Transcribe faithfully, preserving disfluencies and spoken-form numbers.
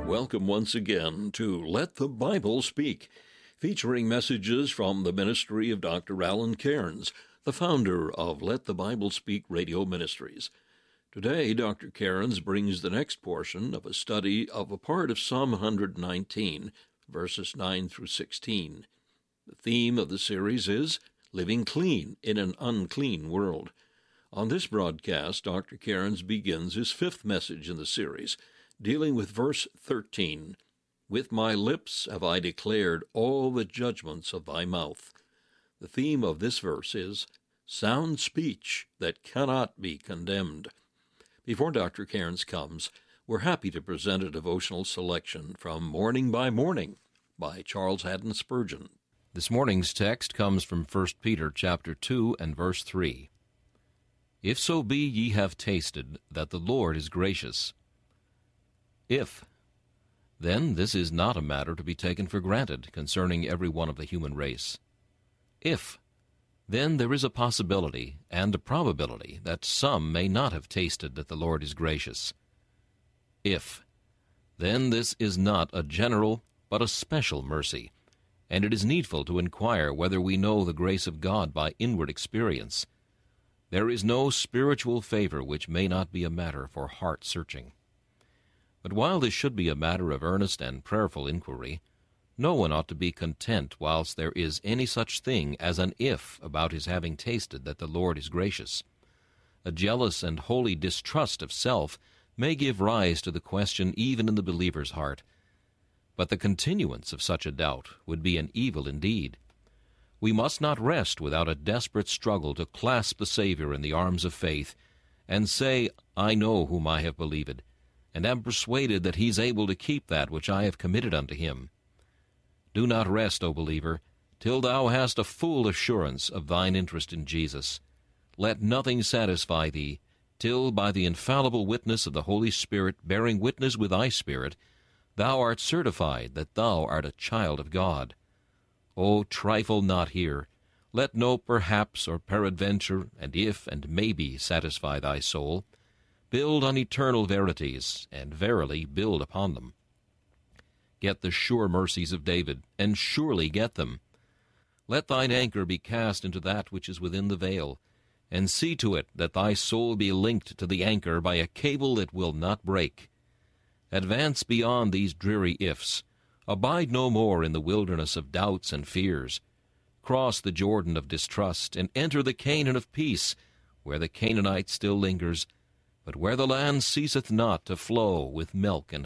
Welcome once again to Let the Bible Speak, featuring messages from the ministry of Doctor Alan Cairns, the founder of Let the Bible Speak Radio Ministries. Today, Doctor Cairns brings the next portion of a study of a part of Psalm one nineteen, verses nine through sixteen. The theme of the series is Living Clean in an Unclean World. On this broadcast, Doctor Cairns begins his fifth message in the series, dealing with verse thirteen, "With my lips have I declared all the judgments of thy mouth." The theme of this verse is sound speech that cannot be condemned. Before Doctor Cairns comes, we're happy to present a devotional selection from Morning by Morning by Charles Haddon Spurgeon. This morning's text comes from First Peter chapter two and verse three. "If so be ye have tasted that the Lord is gracious." If, then this is not a matter to be taken for granted concerning every one of the human race. If, then there is a possibility and a probability that some may not have tasted that the Lord is gracious. If, then this is not a general but a special mercy, and it is needful to inquire whether we know the grace of God by inward experience. There is no spiritual favor which may not be a matter for heart-searching. But while this should be a matter of earnest and prayerful inquiry, no one ought to be content whilst there is any such thing as an if about his having tasted that the Lord is gracious. A jealous and holy distrust of self may give rise to the question even in the believer's heart. But the continuance of such a doubt would be an evil indeed. We must not rest without a desperate struggle to clasp the Savior in the arms of faith and say, "I know whom I have believed, and am persuaded that he is able to keep that which I have committed unto him." Do not rest, O believer, till thou hast a full assurance of thine interest in Jesus. Let nothing satisfy thee, till by the infallible witness of the Holy Spirit bearing witness with thy spirit, thou art certified that thou art a child of God. O trifle not here. Let no perhaps or peradventure, and if and maybe satisfy thy soul. Build on eternal verities, and verily build upon them. Get the sure mercies of David, and surely get them. Let thine anchor be cast into that which is within the veil, and see to it that thy soul be linked to the anchor by a cable that will not break. Advance beyond these dreary ifs. Abide no more in the wilderness of doubts and fears. Cross the Jordan of distrust, and enter the Canaan of peace, where the Canaanite still lingers, but where the land ceaseth not to flow with milk and